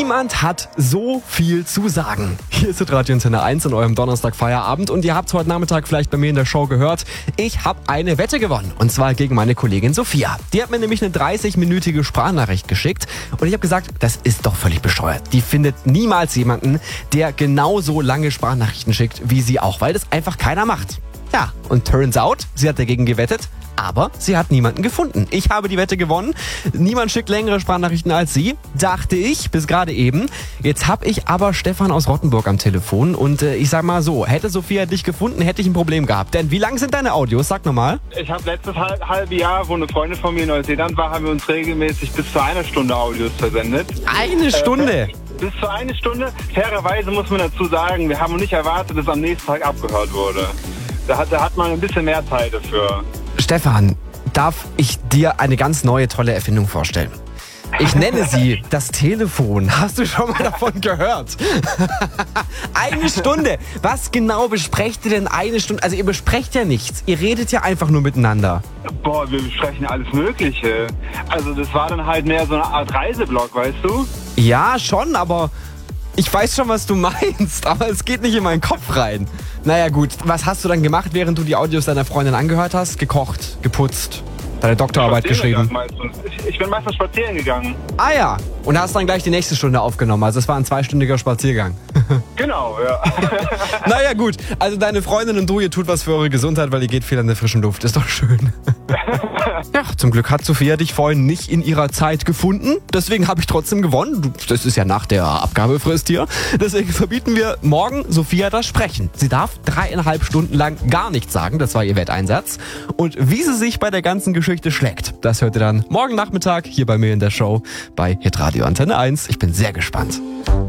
Niemand hat so viel zu sagen. Hier ist Radio Antenne 1 in eurem Donnerstag-Feierabend und ihr habt heute Nachmittag vielleicht bei mir in der Show gehört, ich habe eine Wette gewonnen und zwar gegen meine Kollegin Sophia. Die hat mir nämlich eine 30-minütige Sprachnachricht geschickt und ich habe gesagt, das ist doch völlig bescheuert. Die findet niemals jemanden, der genauso lange Sprachnachrichten schickt wie sie auch, weil das einfach keiner macht. Ja, und turns out, sie hat dagegen gewettet, aber sie hat niemanden gefunden. Ich habe die Wette gewonnen. Niemand schickt längere Sprachnachrichten als sie, dachte ich, bis gerade eben. Jetzt habe ich aber Stefan aus Rottenburg am Telefon und ich sag mal so, hätte Sophia dich gefunden, hätte ich ein Problem gehabt. Denn wie lang sind deine Audios? Sag nochmal. Ich habe letztes halbe Jahr, wo eine Freundin von mir in Neuseeland war, haben wir uns regelmäßig bis zu einer Stunde Audios versendet. Eine Stunde? Bis zu eine Stunde. Fairerweise muss man dazu sagen, wir haben nicht erwartet, dass am nächsten Tag abgehört wurde. Da hat man ein bisschen mehr Zeit dafür. Stefan, darf ich dir eine ganz neue, tolle Erfindung vorstellen? Ich nenne sie das Telefon. Hast du schon mal davon gehört? Eine Stunde. Was genau besprecht ihr denn eine Stunde? Also ihr besprecht ja nichts. Ihr redet ja einfach nur miteinander. Boah, wir besprechen alles Mögliche. Also das war dann halt mehr so eine Art Reiseblog, weißt du? Ja, schon, aber ich weiß schon, was du meinst. Aber es geht nicht in meinen Kopf rein. Naja gut, was hast du dann gemacht, während du die Audios deiner Freundin angehört hast? Gekocht, geputzt, deine Doktorarbeit geschrieben? Ich bin meistens spazieren gegangen. Ah ja, und hast dann gleich die nächste Stunde aufgenommen. Also es war ein 2-stündiger Spaziergang. Genau, ja. Naja gut, also deine Freundin und du, ihr tut was für eure Gesundheit, weil ihr geht viel an der frischen Luft. Ist doch schön. Ja, zum Glück hat Sophia dich vorhin nicht in ihrer Zeit gefunden. Deswegen habe ich trotzdem gewonnen. Das ist ja nach der Abgabefrist hier. Deswegen verbieten wir morgen Sophia das Sprechen. Sie darf 3,5 Stunden lang gar nichts sagen. Das war ihr Wetteinsatz. Und wie sie sich bei der ganzen Geschichte schlägt, das hört ihr dann morgen Nachmittag hier bei mir in der Show bei Hitradio Antenne 1. Ich bin sehr gespannt.